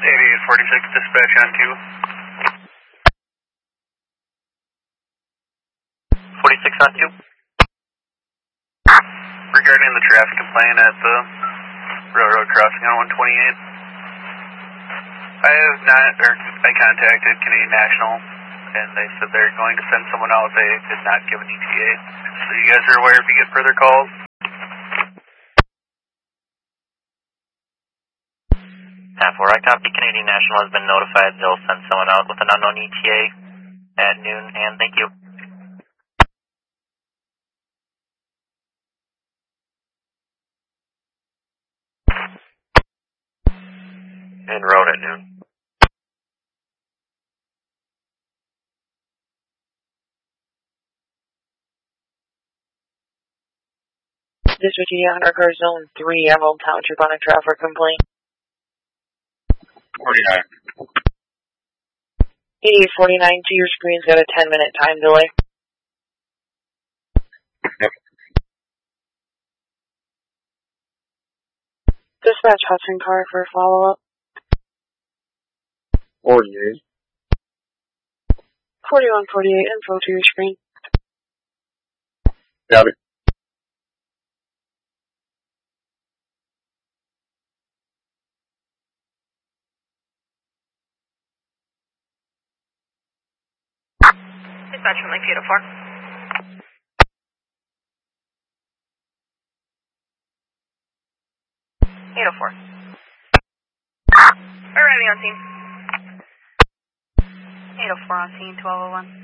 8846, dispatch on 2. 46 on 2. Regarding the traffic complaint at the railroad crossing on 128. I contacted Canadian National, and they said they're going to send someone out. They did not give an ETA. So you guys are aware if you get further calls? 10-4, I copy. Canadian National has been notified. They'll send someone out with an unknown ETA at noon, and thank you. En route at noon. District Hunter Car Zone 3, Emerald Township on a traffic complaint. 49. 8849 to your screen's got a 10-minute time delay. Yep. Dispatch Hudson car for follow-up. 48. 4148, info to your screen. Got it. Dispatch from Lake 804. Arriving on scene. 804 on scene, 1201.